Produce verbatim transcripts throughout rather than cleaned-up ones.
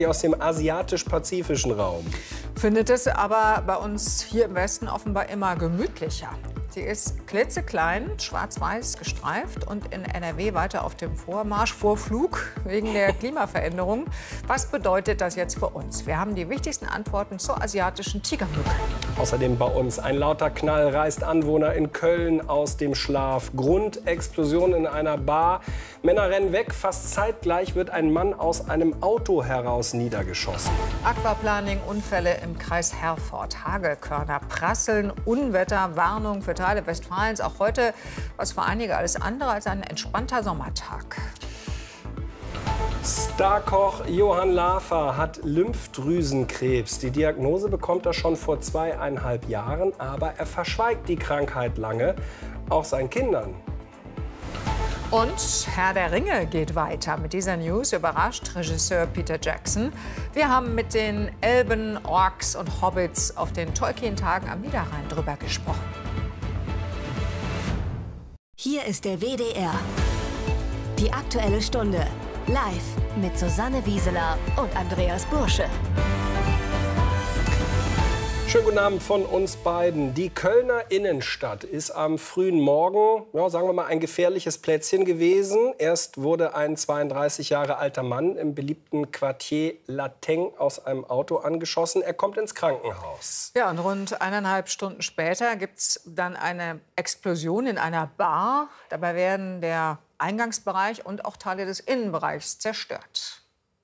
Aus dem asiatisch-pazifischen Raum. Findet es aber bei uns hier im Westen offenbar immer gemütlicher. Sie ist klitzeklein, schwarz-weiß gestreift und in N R W weiter auf dem Vormarsch, Vorflug wegen der Klimaveränderung. Was bedeutet das jetzt für uns? Wir haben die wichtigsten Antworten zur asiatischen Tigermücke. Außerdem bei uns ein lauter Knall reißt Anwohner in Köln aus dem Schlaf. Grundexplosion in einer Bar. Männer rennen weg. Fast zeitgleich wird ein Mann aus einem Auto heraus niedergeschossen. Aquaplaning, Unfälle im Kreis Herford. Hagelkörner prasseln, Unwetter, Warnung für Teile Westfalens. Auch heute was für einige alles andere als ein entspannter Sommertag. Starkoch Johann Lafer hat Lymphdrüsenkrebs. Die Diagnose bekommt er schon vor zweieinhalb Jahren, aber er verschweigt die Krankheit lange, auch seinen Kindern. Und Herr der Ringe geht weiter. Mit dieser News überrascht Regisseur Peter Jackson. Wir haben mit den Elben, Orks und Hobbits auf den Tolkien-Tagen am Niederrhein drüber gesprochen. Hier ist der W D R. Die Aktuelle Stunde. Live mit Susanne Wieseler und Andreas Bursche. Schönen guten Abend von uns beiden. Die Kölner Innenstadt ist am frühen Morgen, ja, sagen wir mal, ein gefährliches Plätzchen gewesen. Erst wurde ein zweiunddreißig Jahre alter Mann im beliebten Quartier Lateng aus einem Auto angeschossen. Er kommt ins Krankenhaus. Ja, und rund eineinhalb Stunden später gibt es dann eine Explosion in einer Bar. Dabei werden der Eingangsbereich und auch Teile des Innenbereichs zerstört.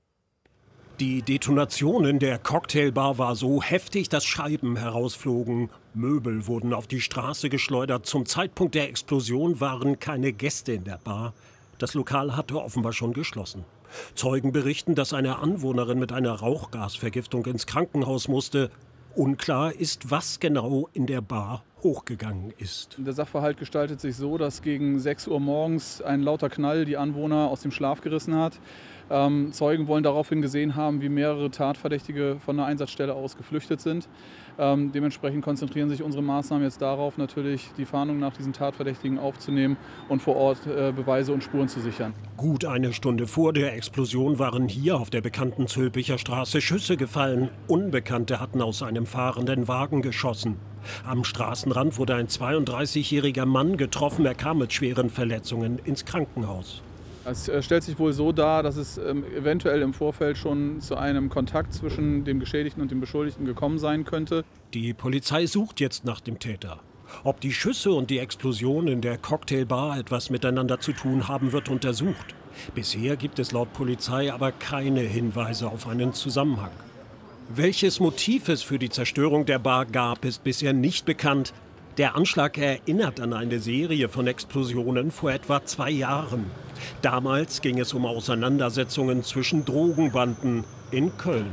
Die Detonation in der Cocktailbar war so heftig, dass Scheiben herausflogen. Möbel wurden auf die Straße geschleudert. Zum Zeitpunkt der Explosion waren keine Gäste in der Bar. Das Lokal hatte offenbar schon geschlossen. Zeugen berichten, dass eine Anwohnerin mit einer Rauchgasvergiftung ins Krankenhaus musste. Unklar ist, was genau in der Bar hochgegangen ist. Der Sachverhalt gestaltet sich so, dass gegen sechs Uhr morgens ein lauter Knall die Anwohner aus dem Schlaf gerissen hat. Ähm, Zeugen wollen daraufhin gesehen haben, wie mehrere Tatverdächtige von der Einsatzstelle aus geflüchtet sind. Ähm, dementsprechend konzentrieren sich unsere Maßnahmen jetzt darauf, natürlich die Fahndung nach diesen Tatverdächtigen aufzunehmen und vor Ort äh, Beweise und Spuren zu sichern. Gut eine Stunde vor der Explosion waren hier auf der bekannten Zülpicher Straße Schüsse gefallen. Unbekannte hatten aus einem fahrenden Wagen geschossen. Am Straßenrand wurde ein zweiunddreißigjähriger Mann getroffen. Er kam mit schweren Verletzungen ins Krankenhaus. Es stellt sich wohl so dar, dass es ähm, eventuell im Vorfeld schon zu einem Kontakt zwischen dem Geschädigten und dem Beschuldigten gekommen sein könnte. Die Polizei sucht jetzt nach dem Täter. Ob die Schüsse und die Explosion in der Cocktailbar etwas miteinander zu tun haben, wird untersucht. Bisher gibt es laut Polizei aber keine Hinweise auf einen Zusammenhang. Welches Motiv es für die Zerstörung der Bar gab, ist bisher nicht bekannt. Der Anschlag erinnert an eine Serie von Explosionen vor etwa zwei Jahren. Damals ging es um Auseinandersetzungen zwischen Drogenbanden in Köln.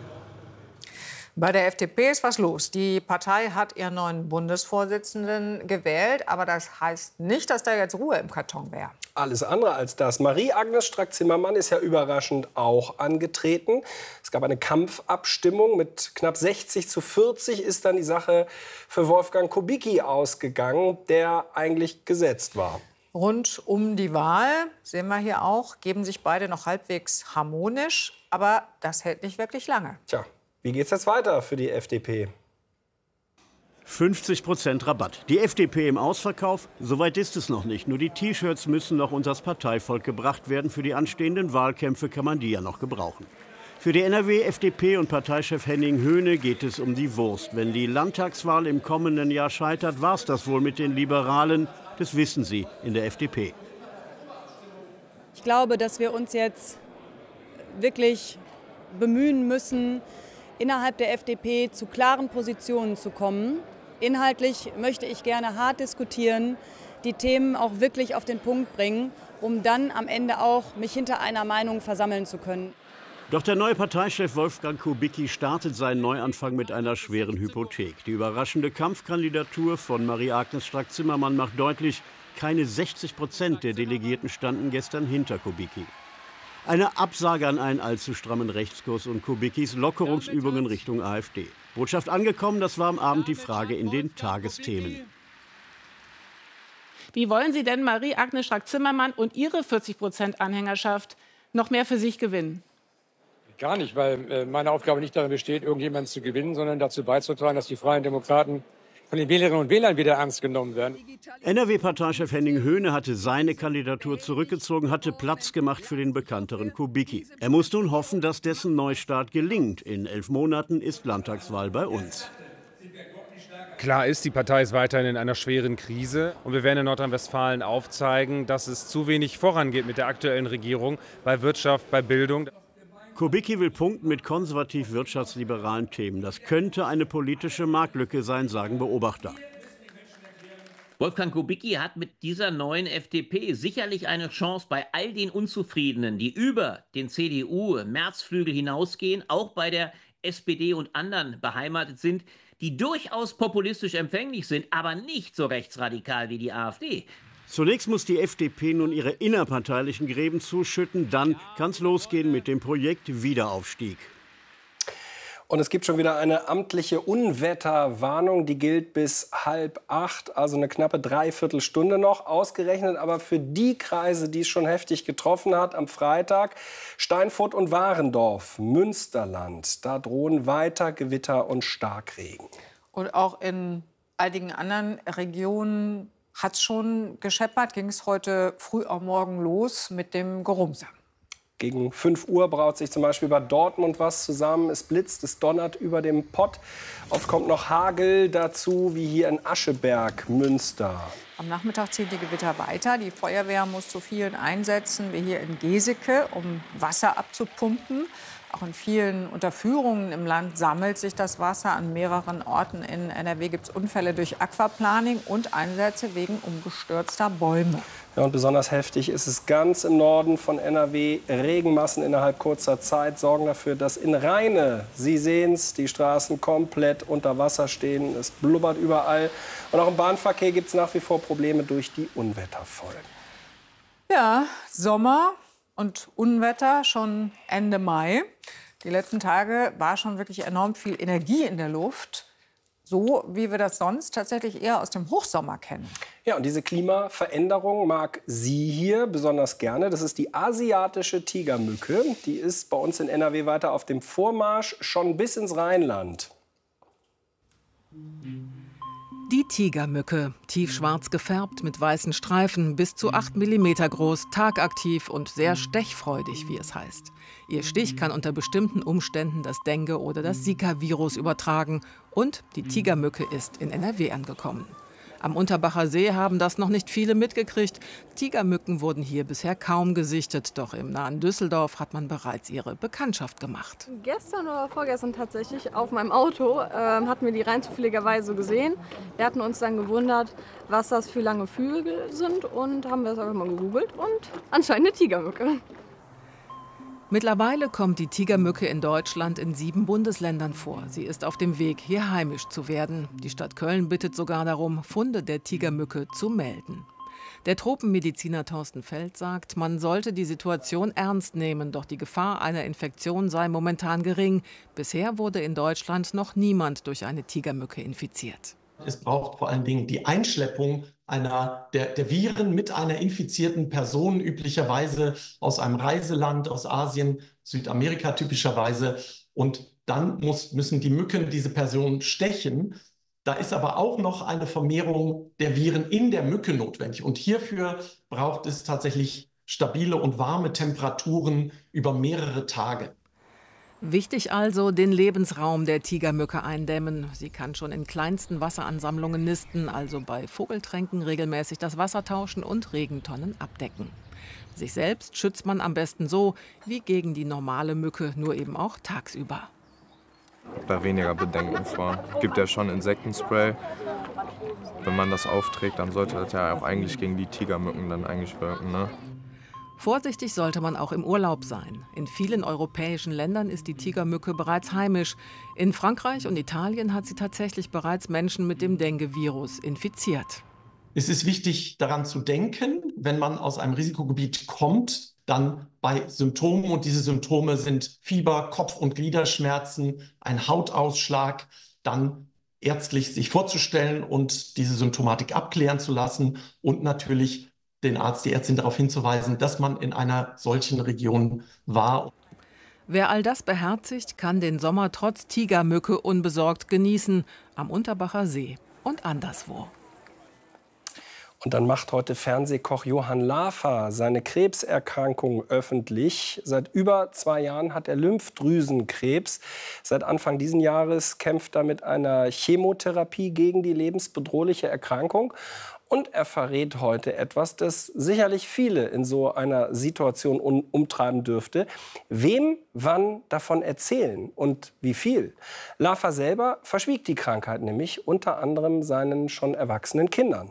Bei der F D P ist was los. Die Partei hat ihren neuen Bundesvorsitzenden gewählt. Aber das heißt nicht, dass da jetzt Ruhe im Karton wäre. Alles andere als das. Marie-Agnes Strack-Zimmermann ist ja überraschend auch angetreten. Es gab eine Kampfabstimmung. Mit knapp sechzig zu vierzig ist dann die Sache für Wolfgang Kubicki ausgegangen, der eigentlich gesetzt war. Rund um die Wahl, sehen wir hier auch, geben sich beide noch halbwegs harmonisch. Aber das hält nicht wirklich lange. Tja, wie geht's jetzt weiter für die F D P? fünfzig Prozent Rabatt. Die F D P im Ausverkauf? Soweit ist es noch nicht. Nur die T-Shirts müssen noch unters Parteivolk gebracht werden. Für die anstehenden Wahlkämpfe kann man die ja noch gebrauchen. Für die N R W-F D P und Parteichef Henning Höhne geht es um die Wurst. Wenn die Landtagswahl im kommenden Jahr scheitert, war es das wohl mit den Liberalen. Das wissen sie in der F D P. Ich glaube, dass wir uns jetzt wirklich bemühen müssen, innerhalb der F D P zu klaren Positionen zu kommen. Inhaltlich möchte ich gerne hart diskutieren, die Themen auch wirklich auf den Punkt bringen, um dann am Ende auch mich hinter einer Meinung versammeln zu können. Doch der neue Parteichef Wolfgang Kubicki startet seinen Neuanfang mit einer schweren Hypothek. Die überraschende Kampfkandidatur von Marie-Agnes Strack-Zimmermann macht deutlich, keine sechzig Prozent der Delegierten standen gestern hinter Kubicki. Eine Absage an einen allzu strammen Rechtskurs und Kubickis Lockerungsübungen Richtung AfD. Botschaft angekommen, das war am Abend die Frage in den Tagesthemen. Wie wollen Sie denn Marie-Agnes Strack-Zimmermann und ihre vierzig Prozent Anhängerschaft noch mehr für sich gewinnen? Gar nicht, weil äh, meine Aufgabe nicht darin besteht, irgendjemanden zu gewinnen, sondern dazu beizutragen, dass die Freien Demokraten von den Wählerinnen und Wählern wieder ernst genommen werden. N R W-Parteichef Henning Höhne hatte seine Kandidatur zurückgezogen, hatte Platz gemacht für den bekannteren Kubicki. Er muss nun hoffen, dass dessen Neustart gelingt. In elf Monaten ist Landtagswahl bei uns. Klar ist, die Partei ist weiterhin in einer schweren Krise. Und wir werden in Nordrhein-Westfalen aufzeigen, dass es zu wenig vorangeht mit der aktuellen Regierung bei Wirtschaft, bei Bildung. Kubicki will punkten mit konservativ-wirtschaftsliberalen Themen. Das könnte eine politische Marktlücke sein, sagen Beobachter. Wolfgang Kubicki hat mit dieser neuen F D P sicherlich eine Chance bei all den Unzufriedenen, die über den C D U-Märzflügel hinausgehen, auch bei der S P D und anderen beheimatet sind, die durchaus populistisch empfänglich sind, aber nicht so rechtsradikal wie die AfD. Zunächst muss die F D P nun ihre innerparteilichen Gräben zuschütten, dann kann es losgehen mit dem Projekt Wiederaufstieg. Und es gibt schon wieder eine amtliche Unwetterwarnung, die gilt bis halb acht, also eine knappe Dreiviertelstunde noch, ausgerechnet aber für die Kreise, die es schon heftig getroffen hat am Freitag, Steinfurt und Warendorf, Münsterland, da drohen weiter Gewitter und Starkregen. Und auch in einigen anderen Regionen hat es schon gescheppert, ging es heute früh am Morgen los mit dem Gerumse. Gegen fünf Uhr braut sich zum Beispiel bei Dortmund was zusammen. Es blitzt, es donnert über dem Pott. Oft kommt noch Hagel dazu, wie hier in Ascheberg, Münster. Am Nachmittag ziehen die Gewitter weiter. Die Feuerwehr muss zu vielen Einsätzen, wie hier in Geseke, um Wasser abzupumpen. Auch in vielen Unterführungen im Land sammelt sich das Wasser. An mehreren Orten in N R W gibt es Unfälle durch Aquaplaning und Einsätze wegen umgestürzter Bäume. Ja, und besonders heftig ist es ganz im Norden von N R W. Regenmassen innerhalb kurzer Zeit sorgen dafür, dass in Rheine, Sie sehen es, die Straßen komplett unter Wasser stehen. Es blubbert überall. Und auch im Bahnverkehr gibt es nach wie vor Probleme durch die Unwetterfolgen. Ja, Sommer und Unwetter schon Ende Mai. Die letzten Tage war schon wirklich enorm viel Energie in der Luft. So wie wir das sonst tatsächlich eher aus dem Hochsommer kennen. Ja, und diese Klimaveränderung mag sie hier besonders gerne. Das ist die asiatische Tigermücke. Die ist bei uns in N R W weiter auf dem Vormarsch, schon bis ins Rheinland. Die Tigermücke, tiefschwarz gefärbt mit weißen Streifen, bis zu acht Millimeter groß, tagaktiv und sehr stechfreudig, wie es heißt. Ihr Stich kann unter bestimmten Umständen das Dengue- oder das Zika-Virus übertragen. Und die Tigermücke ist in N R W angekommen. Am Unterbacher See haben das noch nicht viele mitgekriegt. Tigermücken wurden hier bisher kaum gesichtet. Doch im nahen Düsseldorf hat man bereits ihre Bekanntschaft gemacht. Gestern oder vorgestern tatsächlich auf meinem Auto äh, hatten wir die rein zufälligerweise gesehen. Wir hatten uns dann gewundert, was das für lange Flügel sind und haben das einfach mal gegoogelt und anscheinend eine Tigermücke. Mittlerweile kommt die Tigermücke in Deutschland in sieben Bundesländern vor. Sie ist auf dem Weg, hier heimisch zu werden. Die Stadt Köln bittet sogar darum, Funde der Tigermücke zu melden. Der Tropenmediziner Thorsten Feld sagt, man sollte die Situation ernst nehmen, doch die Gefahr einer Infektion sei momentan gering. Bisher wurde in Deutschland noch niemand durch eine Tigermücke infiziert. Es braucht vor allen Dingen die Einschleppung einer, der, der Viren mit einer infizierten Person, üblicherweise aus einem Reiseland, aus Asien, Südamerika typischerweise. Und dann muss, müssen die Mücken diese Person stechen. Da ist aber auch noch eine Vermehrung der Viren in der Mücke notwendig. Und hierfür braucht es tatsächlich stabile und warme Temperaturen über mehrere Tage. Wichtig also, den Lebensraum der Tigermücke eindämmen. Sie kann schon in kleinsten Wasseransammlungen nisten, also bei Vogeltränken regelmäßig das Wasser tauschen und Regentonnen abdecken. Sich selbst schützt man am besten so wie gegen die normale Mücke, nur eben auch tagsüber. Da weniger Bedenken vor. Es gibt ja schon Insektenspray. Wenn man das aufträgt, dann sollte das ja auch eigentlich gegen die Tigermücken dann eigentlich wirken, ne? Vorsichtig sollte man auch im Urlaub sein. In vielen europäischen Ländern ist die Tigermücke bereits heimisch. In Frankreich und Italien hat sie tatsächlich bereits Menschen mit dem Dengue-Virus infiziert. Es ist wichtig, daran zu denken, wenn man aus einem Risikogebiet kommt, dann bei Symptomen, und diese Symptome sind Fieber, Kopf- und Gliederschmerzen, ein Hautausschlag, dann ärztlich sich vorzustellen und diese Symptomatik abklären zu lassen und natürlich den Arzt, die Ärztin darauf hinzuweisen, dass man in einer solchen Region war. Wer all das beherzigt, kann den Sommer trotz Tigermücke unbesorgt genießen, am Unterbacher See und anderswo. Und dann macht heute Fernsehkoch Johann Lafer seine Krebserkrankung öffentlich. Seit über zwei Jahren hat er Lymphdrüsenkrebs. Seit Anfang dieses Jahres kämpft er mit einer Chemotherapie gegen die lebensbedrohliche Erkrankung. Und er verrät heute etwas, das sicherlich viele in so einer Situation um, umtreiben dürfte. Wem wann davon erzählen und wie viel? Lafer selber verschwieg die Krankheit nämlich unter anderem seinen schon erwachsenen Kindern.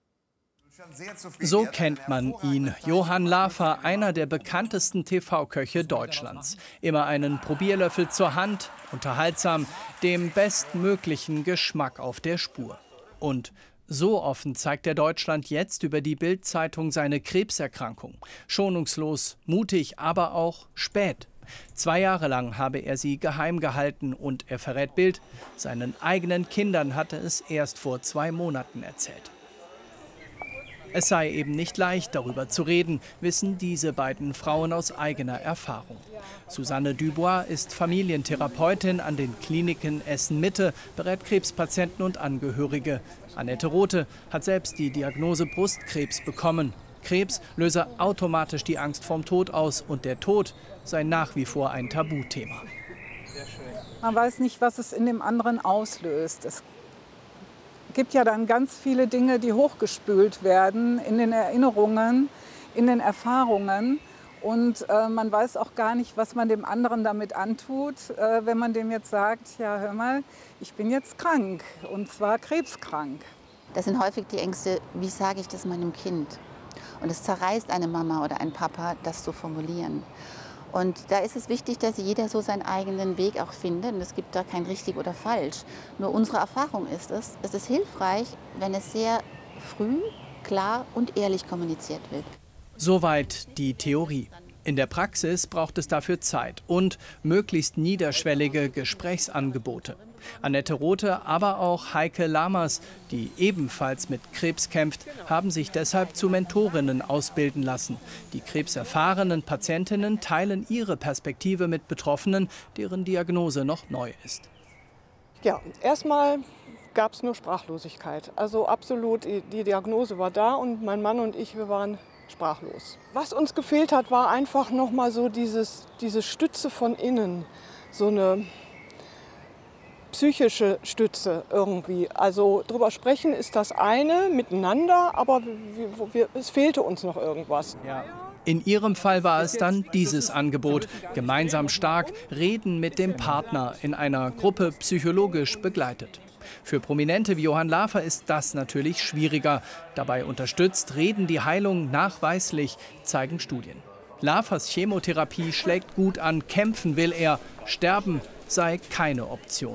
So kennt man ihn. Johann Lafer, einer der bekanntesten T V-Köche Deutschlands. Immer einen Probierlöffel zur Hand, unterhaltsam, dem bestmöglichen Geschmack auf der Spur. Und so offen zeigt er Deutschland jetzt über die Bild-Zeitung seine Krebserkrankung. Schonungslos, mutig, aber auch spät. Zwei Jahre lang habe er sie geheim gehalten und er verrät Bild, seinen eigenen Kindern hatte es erst vor zwei Monaten erzählt. Es sei eben nicht leicht, darüber zu reden, wissen diese beiden Frauen aus eigener Erfahrung. Susanne Dubois ist Familientherapeutin an den Kliniken Essen-Mitte, berät Krebspatienten und Angehörige. Annette Rothe hat selbst die Diagnose Brustkrebs bekommen. Krebs löse automatisch die Angst vorm Tod aus und der Tod sei nach wie vor ein Tabuthema. Man weiß nicht, was es in dem anderen auslöst. Es gibt ja dann ganz viele Dinge, die hochgespült werden in den Erinnerungen, in den Erfahrungen. Und äh, man weiß auch gar nicht, was man dem anderen damit antut, äh, wenn man dem jetzt sagt, ja hör mal, ich bin jetzt krank und zwar krebskrank. Das sind häufig die Ängste, wie sage ich das meinem Kind? Und es zerreißt eine Mama oder ein Papa, das zu formulieren. Und da ist es wichtig, dass jeder so seinen eigenen Weg auch findet. Und es gibt da kein richtig oder falsch. Nur unsere Erfahrung ist es, es ist hilfreich, wenn es sehr früh, klar und ehrlich kommuniziert wird. Soweit die Theorie. In der Praxis braucht es dafür Zeit und möglichst niederschwellige Gesprächsangebote. Annette Rothe, aber auch Heike Lammers, die ebenfalls mit Krebs kämpft, haben sich deshalb zu Mentorinnen ausbilden lassen. Die krebserfahrenen Patientinnen teilen ihre Perspektive mit Betroffenen, deren Diagnose noch neu ist. Ja, erstmal gab es nur Sprachlosigkeit. Also absolut, die Diagnose war da und mein Mann und ich, wir waren sprachlos. Was uns gefehlt hat, war einfach noch mal so dieses, diese Stütze von innen, so eine psychische Stütze irgendwie. Also drüber sprechen ist das eine, miteinander, aber wir, wir, es fehlte uns noch irgendwas. Ja. In ihrem Fall war es dann dieses Angebot. Gemeinsam stark, reden mit dem Partner, in einer Gruppe psychologisch begleitet. Für Prominente wie Johann Lafer ist das natürlich schwieriger. Dabei unterstützt Reden die Heilung nachweislich, zeigen Studien. Lafers Chemotherapie schlägt gut an, kämpfen will er, sterben sei keine Option.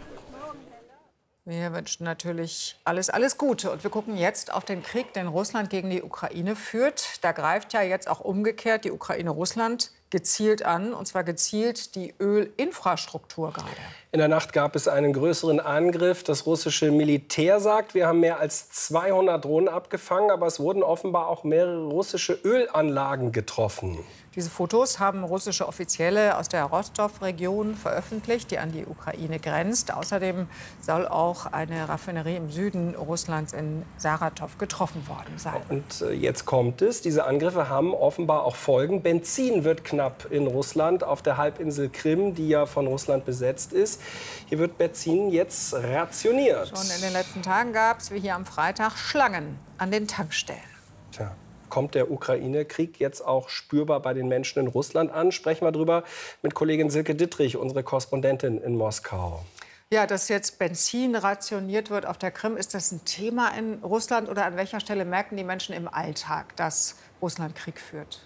Wir wünschen natürlich alles, alles Gute. Und wir gucken jetzt auf den Krieg, den Russland gegen die Ukraine führt. Da greift ja jetzt auch umgekehrt die Ukraine Russland gezielt an, und zwar gezielt die Ölinfrastruktur gerade. In der Nacht gab es einen größeren Angriff. Das russische Militär sagt, wir haben mehr als zweihundert Drohnen abgefangen, aber es wurden offenbar auch mehrere russische Ölanlagen getroffen. Diese Fotos haben russische Offizielle aus der Rostow-Region veröffentlicht, die an die Ukraine grenzt. Außerdem soll auch eine Raffinerie im Süden Russlands in Saratow getroffen worden sein. Und jetzt kommt es. Diese Angriffe haben offenbar auch Folgen. Benzin wird knapp in Russland auf der Halbinsel Krim, die ja von Russland besetzt ist. Hier wird Benzin jetzt rationiert. Schon in den letzten Tagen gab es, wie hier am Freitag, Schlangen an den Tankstellen. Tja. Kommt der Ukraine-Krieg jetzt auch spürbar bei den Menschen in Russland an? Sprechen wir darüber mit Kollegin Silke Dittrich, unsere Korrespondentin in Moskau. Ja, dass jetzt Benzin rationiert wird auf der Krim, ist das ein Thema in Russland? Oder an welcher Stelle merken die Menschen im Alltag, dass Russland Krieg führt?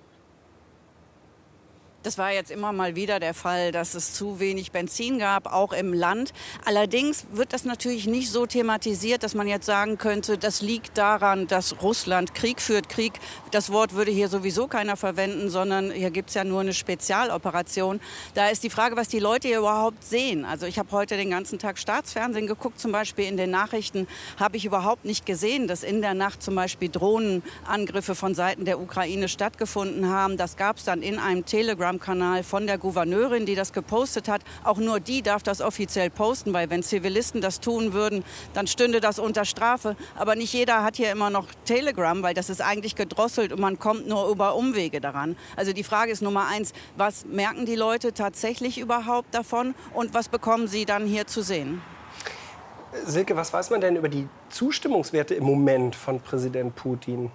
Das war jetzt immer mal wieder der Fall, dass es zu wenig Benzin gab, auch im Land. Allerdings wird das natürlich nicht so thematisiert, dass man jetzt sagen könnte, das liegt daran, dass Russland Krieg führt. Krieg, das Wort würde hier sowieso keiner verwenden, sondern hier gibt es ja nur eine Spezialoperation. Da ist die Frage, was die Leute hier überhaupt sehen. Also ich habe heute den ganzen Tag Staatsfernsehen geguckt, zum Beispiel in den Nachrichten habe ich überhaupt nicht gesehen, dass in der Nacht zum Beispiel Drohnenangriffe von Seiten der Ukraine stattgefunden haben. Das gab es dann in einem Telegram Telegram-Kanal von der Gouverneurin, die das gepostet hat. Auch nur die darf das offiziell posten, weil wenn Zivilisten das tun würden, dann stünde das unter Strafe. Aber nicht jeder hat hier immer noch Telegram, weil das ist eigentlich gedrosselt und man kommt nur über Umwege daran. Also die Frage ist Nummer eins, was merken die Leute tatsächlich überhaupt davon und was bekommen sie dann hier zu sehen? Silke, was weiß man denn über die Zustimmungswerte im Moment von Präsident Putin?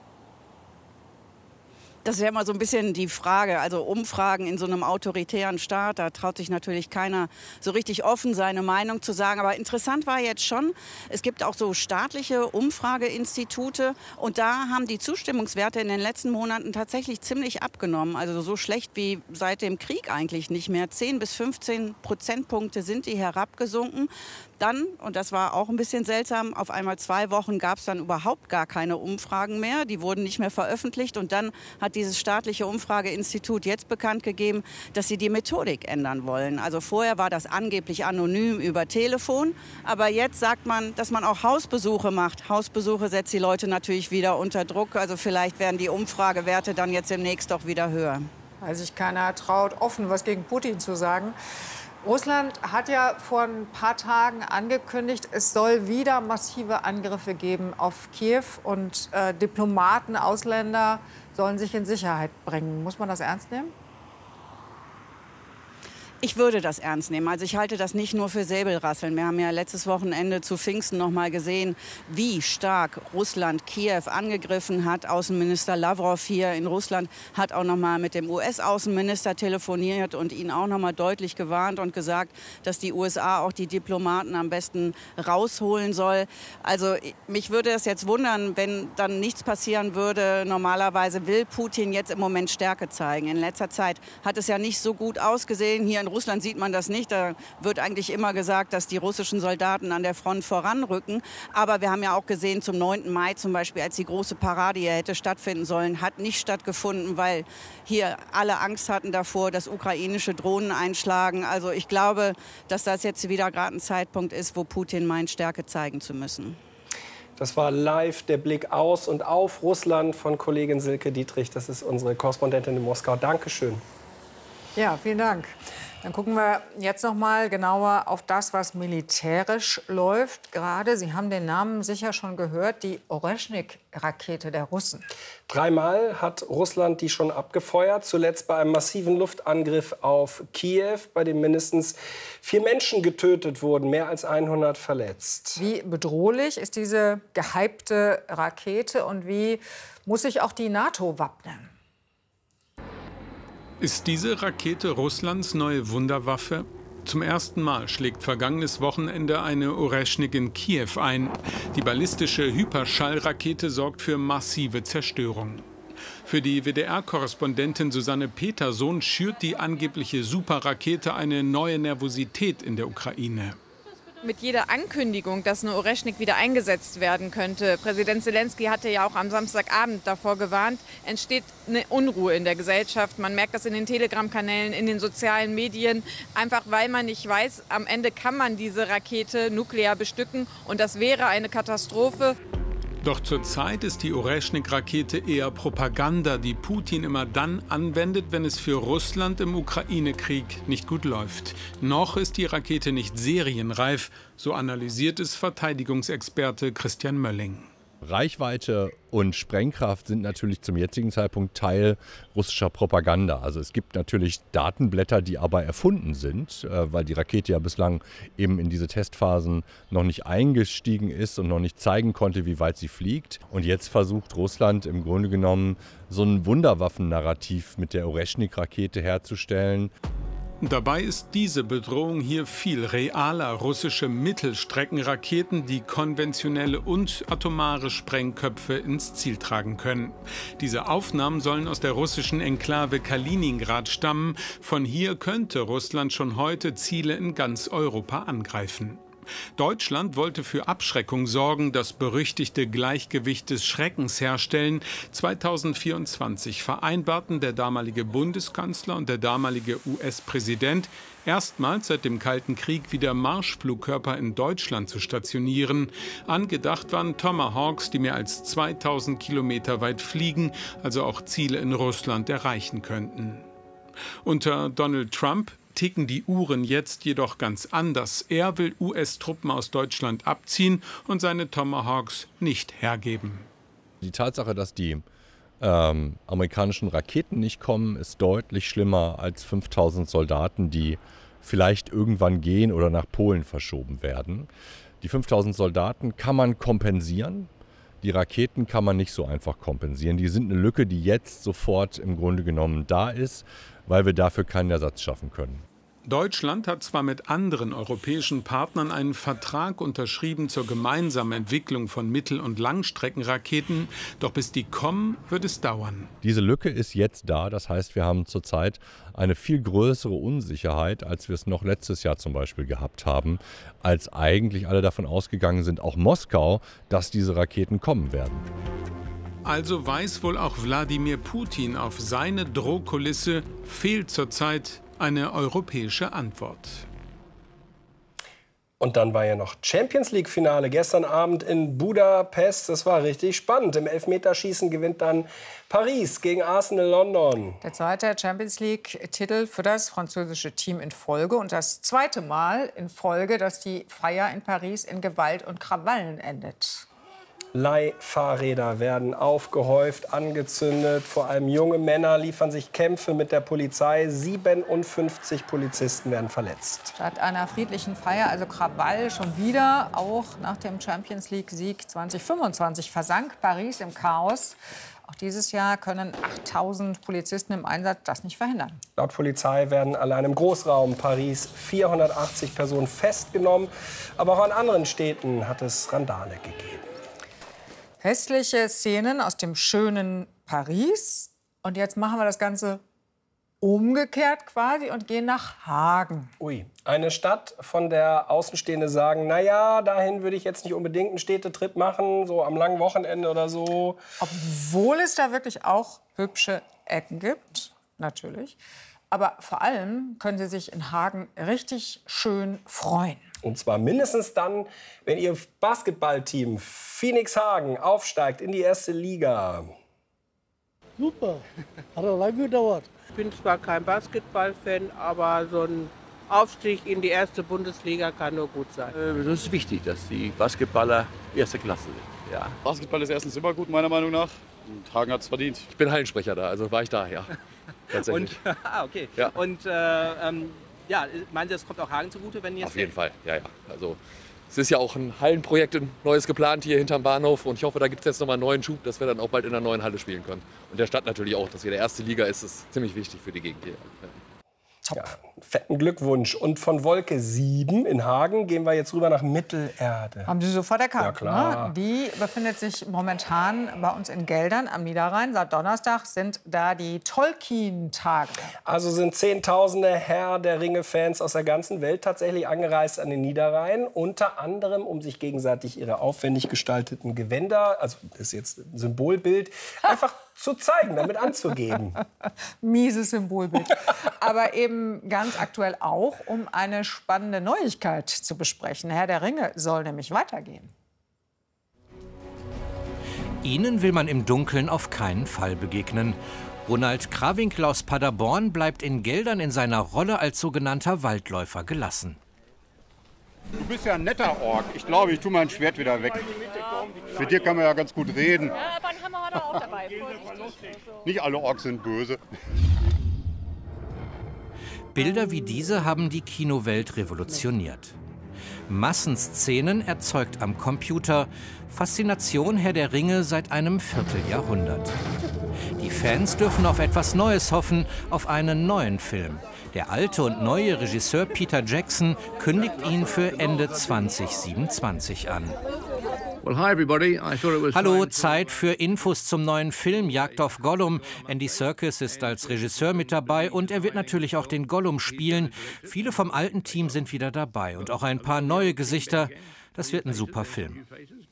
Das ist ja immer so ein bisschen die Frage. Also Umfragen in so einem autoritären Staat, da traut sich natürlich keiner so richtig offen seine Meinung zu sagen. Aber interessant war jetzt schon, es gibt auch so staatliche Umfrageinstitute und da haben die Zustimmungswerte in den letzten Monaten tatsächlich ziemlich abgenommen. Also so schlecht wie seit dem Krieg eigentlich nicht mehr. zehn bis fünfzehn Prozentpunkte sind die herabgesunken. Dann, und das war auch ein bisschen seltsam, auf einmal zwei Wochen gab es dann überhaupt gar keine Umfragen mehr. Die wurden nicht mehr veröffentlicht. Und dann hat dieses staatliche Umfrageinstitut jetzt bekannt gegeben, dass sie die Methodik ändern wollen. Also vorher war das angeblich anonym über Telefon. Aber jetzt sagt man, dass man auch Hausbesuche macht. Hausbesuche setzt die Leute natürlich wieder unter Druck. Also vielleicht werden die Umfragewerte dann jetzt demnächst auch wieder höher. Weil sich keiner traut, offen was gegen Putin zu sagen. Russland hat ja vor ein paar Tagen angekündigt, es soll wieder massive Angriffe geben auf Kiew und äh, Diplomaten, Ausländer sollen sich in Sicherheit bringen. Muss man das ernst nehmen? Ich würde das ernst nehmen. Also ich halte das nicht nur für Säbelrasseln. Wir haben ja letztes Wochenende zu Pfingsten noch mal gesehen, wie stark Russland Kiew angegriffen hat. Außenminister Lavrov hier in Russland hat auch noch mal mit dem U S-Außenminister telefoniert und ihn auch noch mal deutlich gewarnt und gesagt, dass die U S A auch die Diplomaten am besten rausholen soll. Also mich würde es jetzt wundern, wenn dann nichts passieren würde. Normalerweise will Putin jetzt im Moment Stärke zeigen. In letzter Zeit hat es ja nicht so gut ausgesehen. Hier in Russland sieht man das nicht. Da wird eigentlich immer gesagt, dass die russischen Soldaten an der Front voranrücken. Aber wir haben ja auch gesehen, zum neunten Mai zum Beispiel, als die große Parade hier hätte stattfinden sollen, hat nicht stattgefunden, weil hier alle Angst hatten davor, dass ukrainische Drohnen einschlagen. Also ich glaube, dass das jetzt wieder gerade ein Zeitpunkt ist, wo Putin meint, Stärke zeigen zu müssen. Das war live der Blick aus und auf Russland von Kollegin Silke Dietrich. Das ist unsere Korrespondentin in Moskau. Dankeschön. Ja, vielen Dank. Dann gucken wir jetzt noch mal genauer auf das, was militärisch läuft. Gerade, Sie haben den Namen sicher schon gehört, die Oreschnik-Rakete der Russen. Dreimal hat Russland die schon abgefeuert. Zuletzt bei einem massiven Luftangriff auf Kiew, bei dem mindestens vier Menschen getötet wurden, mehr als hundert verletzt. Wie bedrohlich ist diese gehypte Rakete und wie muss sich auch die NATO wappnen? Ist diese Rakete Russlands neue Wunderwaffe? Zum ersten Mal schlägt vergangenes Wochenende eine Oreschnik in Kiew ein. Die ballistische Hyperschallrakete sorgt für massive Zerstörung. Für die W D R-Korrespondentin Susanne Petersohn schürt die angebliche Superrakete eine neue Nervosität in der Ukraine. Mit jeder Ankündigung, dass eine Oreschnik wieder eingesetzt werden könnte, Präsident Zelensky hatte ja auch am Samstagabend davor gewarnt, entsteht eine Unruhe in der Gesellschaft. Man merkt das in den Telegram-Kanälen, in den sozialen Medien, einfach weil man nicht weiß, am Ende kann man diese Rakete nuklear bestücken und das wäre eine Katastrophe. Doch zurzeit ist die Oreschnik-Rakete eher Propaganda, die Putin immer dann anwendet, wenn es für Russland im Ukraine-Krieg nicht gut läuft. Noch ist die Rakete nicht serienreif, so analysiert es Verteidigungsexperte Christian Mölling. Reichweite und Sprengkraft sind natürlich zum jetzigen Zeitpunkt Teil russischer Propaganda. Also es gibt natürlich Datenblätter, die aber erfunden sind, weil die Rakete ja bislang eben in diese Testphasen noch nicht eingestiegen ist und noch nicht zeigen konnte, wie weit sie fliegt. Und jetzt versucht Russland im Grunde genommen so ein Wunderwaffen-Narrativ mit der Oreschnik-Rakete herzustellen. Dabei ist diese Bedrohung hier viel realer. Russische Mittelstreckenraketen, die konventionelle und atomare Sprengköpfe ins Ziel tragen können. Diese Aufnahmen sollen aus der russischen Enklave Kaliningrad stammen. Von hier könnte Russland schon heute Ziele in ganz Europa angreifen. Deutschland wollte für Abschreckung sorgen, das berüchtigte Gleichgewicht des Schreckens herstellen. zweitausendvierundzwanzig vereinbarten der damalige Bundeskanzler und der damalige U S-Präsident erstmals seit dem Kalten Krieg wieder Marschflugkörper in Deutschland zu stationieren. Angedacht waren Tomahawks, die mehr als zweitausend Kilometer weit fliegen, also auch Ziele in Russland erreichen könnten. Unter Donald Trump ticken die Uhren jetzt jedoch ganz anders. Er will U S-Truppen aus Deutschland abziehen und seine Tomahawks nicht hergeben. Die Tatsache, dass die ähm, amerikanischen Raketen nicht kommen, ist deutlich schlimmer als fünftausend Soldaten, die vielleicht irgendwann gehen oder nach Polen verschoben werden. Die fünftausend Soldaten kann man kompensieren. Die Raketen kann man nicht so einfach kompensieren. Die sind eine Lücke, die jetzt sofort im Grunde genommen da ist, weil wir dafür keinen Ersatz schaffen können. Deutschland hat zwar mit anderen europäischen Partnern einen Vertrag unterschrieben zur gemeinsamen Entwicklung von Mittel- und Langstreckenraketen, doch bis die kommen, wird es dauern. Diese Lücke ist jetzt da, das heißt, wir haben zurzeit eine viel größere Unsicherheit, als wir es noch letztes Jahr zum Beispiel gehabt haben, als eigentlich alle davon ausgegangen sind, auch Moskau, dass diese Raketen kommen werden. Also weiß wohl auch Wladimir Putin, auf seine Drohkulisse fehlt zurzeit eine europäische Antwort. Und dann war ja noch Champions-League-Finale gestern Abend in Budapest. Das war richtig spannend. Im Elfmeterschießen gewinnt dann Paris gegen Arsenal London. Der zweite Champions-League-Titel für das französische Team in Folge. Und das zweite Mal in Folge, dass die Feier in Paris in Gewalt und Krawallen endet. Leihfahrräder werden aufgehäuft, angezündet. Vor allem junge Männer liefern sich Kämpfe mit der Polizei. siebenundfünfzig Polizisten werden verletzt. Statt einer friedlichen Feier, also Krawall, schon wieder. Auch nach dem Champions-League-Sieg zwanzig fünfundzwanzig versank Paris im Chaos. Auch dieses Jahr können achttausend Polizisten im Einsatz das nicht verhindern. Laut Polizei werden allein im Großraum Paris vierhundertachtzig Personen festgenommen. Aber auch an anderen Städten hat es Randale gegeben. Hässliche Szenen aus dem schönen Paris. Und jetzt machen wir das Ganze umgekehrt quasi und gehen nach Hagen. Ui, eine Stadt, von der Außenstehende sagen, na ja, dahin würde ich jetzt nicht unbedingt einen Städtetrip machen, so am langen Wochenende oder so. Obwohl es da wirklich auch hübsche Ecken gibt, natürlich. Aber vor allem können Sie sich in Hagen richtig schön freuen. Und zwar mindestens dann, wenn Ihr Basketballteam Phoenix Hagen aufsteigt in die erste Liga. Super, hat auch lange gedauert. Ich bin zwar kein Basketballfan, aber so ein Aufstieg in die erste Bundesliga kann nur gut sein. Es ist wichtig, dass die Basketballer erste Klasse sind. Ja. Basketball ist erstens immer gut, meiner Meinung nach. Und Hagen hat es verdient. Ich bin Hallensprecher da, also war ich da, ja. Tatsächlich. Und, ah, okay. Ja. Und äh, ähm, ja, meinen Sie, das kommt auch Hagen zugute, wenn jetzt... Auf jeden Fall, ja, ja. Also, es ist ja auch ein Hallenprojekt, ein neues geplant hier hinterm Bahnhof. Und ich hoffe, da gibt es jetzt noch mal einen neuen Schub, dass wir dann auch bald in der neuen Halle spielen können. Und der Stadt natürlich auch, dass wir der erste Liga ist, ist ziemlich wichtig für die Gegend hier. Ja. Ja, fetten Glückwunsch. Und von Wolke sieben in Hagen gehen wir jetzt rüber nach Mittelerde. Haben Sie sofort erkannt, ja, klar. Ne? Die befindet sich momentan bei uns in Geldern am Niederrhein. Seit Donnerstag sind da die Tolkien-Tage. Also sind Zehntausende Herr der Ringe-Fans aus der ganzen Welt tatsächlich angereist an den Niederrhein. Unter anderem, um sich gegenseitig ihre aufwendig gestalteten Gewänder, also das ist jetzt ein Symbolbild, einfach zu zeigen, damit anzugeben. Mieses Symbolbild. Aber eben ganz aktuell auch, um eine spannende Neuigkeit zu besprechen. Herr der Ringe soll nämlich weitergehen. Ihnen will man im Dunkeln auf keinen Fall begegnen. Ronald Krawinkel aus Paderborn bleibt in Geldern in seiner Rolle als sogenannter Waldläufer gelassen. Du bist ja ein netter Ork. Ich glaube, ich tue mein Schwert wieder weg. Mit dir kann man ja ganz gut reden. Ja, aber einen Hammer hat er auch dabei. Nicht alle Orks sind böse. Bilder wie diese haben die Kinowelt revolutioniert. Massenszenen erzeugt am Computer, Faszination Herr der Ringe seit einem Vierteljahrhundert. Die Fans dürfen auf etwas Neues hoffen, auf einen neuen Film. Der alte und neue Regisseur Peter Jackson kündigt ihn für Ende zwanzig siebenundzwanzig an. Hallo, Zeit für Infos zum neuen Film Jagd auf Gollum. Andy Serkis ist als Regisseur mit dabei und er wird natürlich auch den Gollum spielen. Viele vom alten Team sind wieder dabei und auch ein paar neue Gesichter. Das wird ein super Film.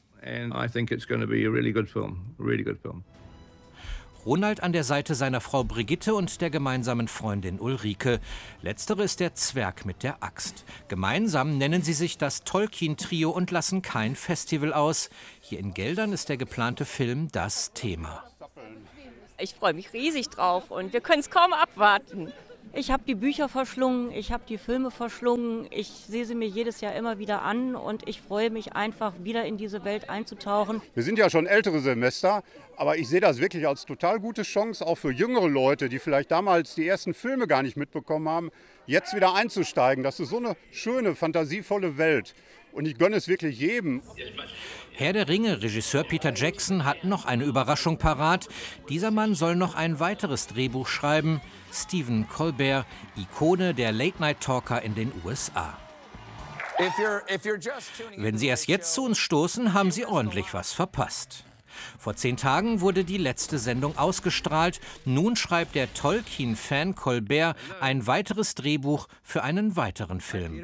Ronald an der Seite seiner Frau Brigitte und der gemeinsamen Freundin Ulrike. Letztere ist der Zwerg mit der Axt. Gemeinsam nennen sie sich das Tolkien-Trio und lassen kein Festival aus. Hier in Geldern ist der geplante Film das Thema. Ich freue mich riesig drauf und wir können es kaum abwarten. Ich habe die Bücher verschlungen, ich habe die Filme verschlungen, ich sehe sie mir jedes Jahr immer wieder an und ich freue mich einfach, wieder in diese Welt einzutauchen. Wir sind ja schon ältere Semester, aber ich sehe das wirklich als total gute Chance, auch für jüngere Leute, die vielleicht damals die ersten Filme gar nicht mitbekommen haben, jetzt wieder einzusteigen. Das ist so eine schöne, fantasievolle Welt. Und ich gönne es wirklich jedem. Herr der Ringe, Regisseur Peter Jackson hat noch eine Überraschung parat. Dieser Mann soll noch ein weiteres Drehbuch schreiben. Stephen Colbert, Ikone der Late-Night-Talker in den U S A. Wenn Sie erst jetzt zu uns stoßen, haben Sie ordentlich was verpasst. Vor zehn Tagen wurde die letzte Sendung ausgestrahlt. Nun schreibt der Tolkien-Fan Colbert ein weiteres Drehbuch für einen weiteren Film.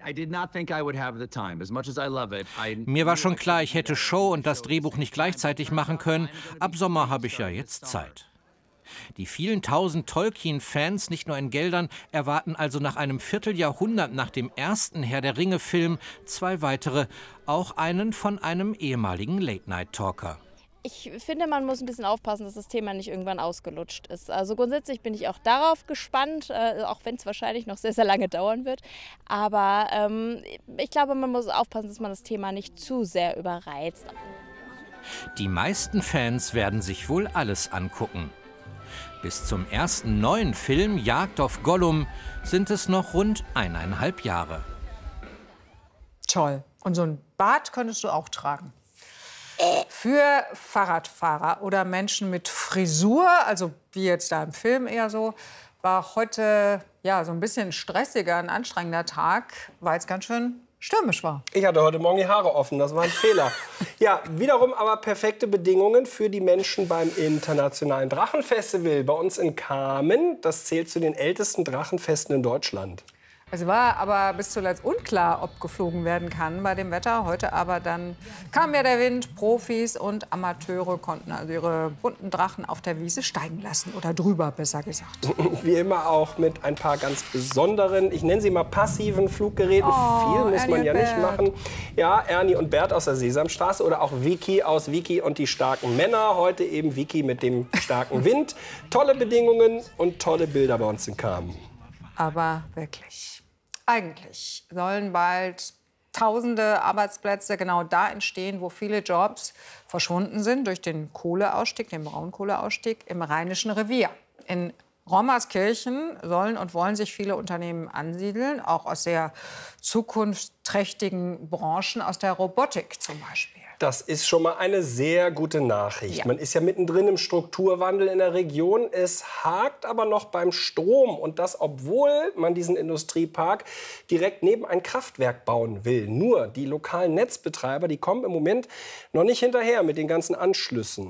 Mir war schon klar, ich hätte Show und das Drehbuch nicht gleichzeitig machen können. Ab Sommer habe ich ja jetzt Zeit. Die vielen tausend Tolkien-Fans, nicht nur in Geldern, erwarten also nach einem Vierteljahrhundert nach dem ersten Herr der Ringe-Film zwei weitere, auch einen von einem ehemaligen Late-Night-Talker. Ich finde, man muss ein bisschen aufpassen, dass das Thema nicht irgendwann ausgelutscht ist. Also grundsätzlich bin ich auch darauf gespannt, äh, auch wenn es wahrscheinlich noch sehr, sehr lange dauern wird. Aber ähm, ich glaube, man muss aufpassen, dass man das Thema nicht zu sehr überreizt. Die meisten Fans werden sich wohl alles angucken. Bis zum ersten neuen Film Jagd auf Gollum sind es noch rund eineinhalb Jahre. Toll. Und so ein Bart könntest du auch tragen. Für Fahrradfahrer oder Menschen mit Frisur, also wie jetzt da im Film eher so, war heute ja so ein bisschen stressiger, ein anstrengender Tag, weil es ganz schön stürmisch war. Ich hatte heute Morgen die Haare offen, das war ein Fehler. Ja, wiederum aber perfekte Bedingungen für die Menschen beim Internationalen Drachenfestival bei uns in Kamen. Das zählt zu den ältesten Drachenfesten in Deutschland. Es war aber bis zuletzt unklar, ob geflogen werden kann bei dem Wetter. Heute aber dann kam ja der Wind. Profis und Amateure konnten also ihre bunten Drachen auf der Wiese steigen lassen. Oder drüber, besser gesagt. Wie immer auch mit ein paar ganz besonderen, ich nenne sie mal passiven Fluggeräten. Oh, Viel muss Ernie man ja und nicht Bert. machen. Ja, Ernie und Bert aus der Sesamstraße oder auch Vicky aus Vicky und die starken Männer. Heute eben Vicky mit dem starken Wind. Tolle Bedingungen und tolle Bilder bei uns in Kamen. Aber wirklich. Eigentlich sollen bald tausende Arbeitsplätze genau da entstehen, wo viele Jobs verschwunden sind durch den Kohleausstieg, den Braunkohleausstieg im Rheinischen Revier. In Rommerskirchen sollen und wollen sich viele Unternehmen ansiedeln, auch aus sehr zukunftsträchtigen Branchen, aus der Robotik zum Beispiel. Das ist schon mal eine sehr gute Nachricht. Ja. Man ist ja mittendrin im Strukturwandel in der Region. Es hakt aber noch beim Strom. Und das, obwohl man diesen Industriepark direkt neben ein Kraftwerk bauen will. Nur die lokalen Netzbetreiber, die kommen im Moment noch nicht hinterher mit den ganzen Anschlüssen.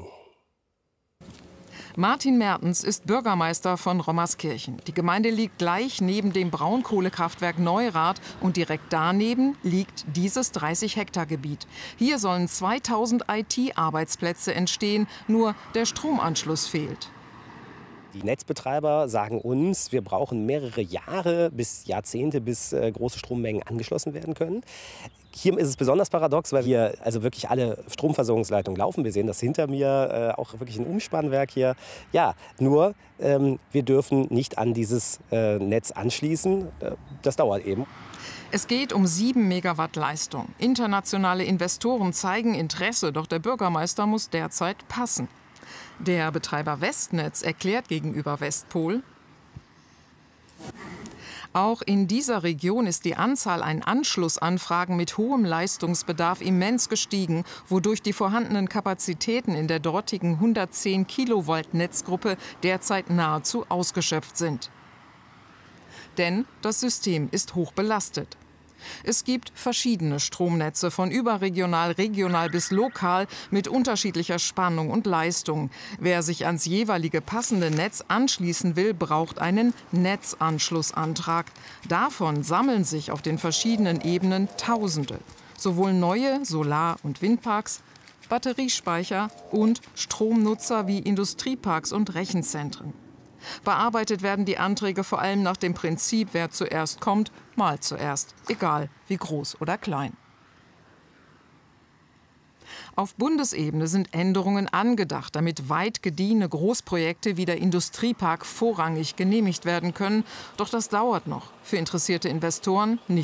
Martin Mertens ist Bürgermeister von Rommerskirchen. Die Gemeinde liegt gleich neben dem Braunkohlekraftwerk Neurath und direkt daneben liegt dieses dreißig Hektar Gebiet. Hier sollen zweitausend I T-Arbeitsplätze entstehen, nur der Stromanschluss fehlt. Die Netzbetreiber sagen uns, wir brauchen mehrere Jahre bis Jahrzehnte, bis äh, große Strommengen angeschlossen werden können. Hier ist es besonders paradox, weil hier also wirklich alle Stromversorgungsleitungen laufen. Wir sehen das hinter mir, äh, auch wirklich ein Umspannwerk hier. Ja, nur ähm, wir dürfen nicht an dieses äh, Netz anschließen. Äh, das dauert eben. Es geht um sieben Megawatt Leistung. Internationale Investoren zeigen Interesse, doch der Bürgermeister muss derzeit passen. Der Betreiber Westnetz erklärt gegenüber Westpol: Auch in dieser Region ist die Anzahl an Anschlussanfragen mit hohem Leistungsbedarf immens gestiegen, wodurch die vorhandenen Kapazitäten in der dortigen hundertzehn Kilovolt Netzgruppe derzeit nahezu ausgeschöpft sind. Denn das System ist hoch belastet. Es gibt verschiedene Stromnetze, von überregional, regional bis lokal, mit unterschiedlicher Spannung und Leistung. Wer sich ans jeweilige passende Netz anschließen will, braucht einen Netzanschlussantrag. Davon sammeln sich auf den verschiedenen Ebenen Tausende. Sowohl neue Solar- und Windparks, Batteriespeicher und Stromnutzer wie Industrieparks und Rechenzentren. Bearbeitet werden die Anträge vor allem nach dem Prinzip, wer zuerst kommt, mal zuerst, egal wie groß oder klein. Auf Bundesebene sind Änderungen angedacht, damit weit gediehene Großprojekte wie der Industriepark vorrangig genehmigt werden können. Doch das dauert noch. Für interessierte Investoren nicht